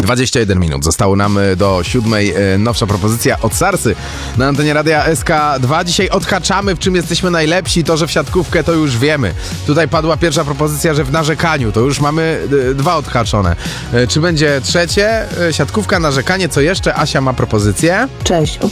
21 minut. Zostało nam do 7. Nowsza propozycja od Sarsy na antenie Radia SK2. Dzisiaj odhaczamy, w czym jesteśmy najlepsi. To, że w siatkówkę, to już wiemy. Tutaj padła pierwsza propozycja, że w narzekaniu. To już mamy 2 odhaczone. Czy będzie trzecie? Siatkówka, narzekanie. Co jeszcze? Asia ma propozycję. Cześć,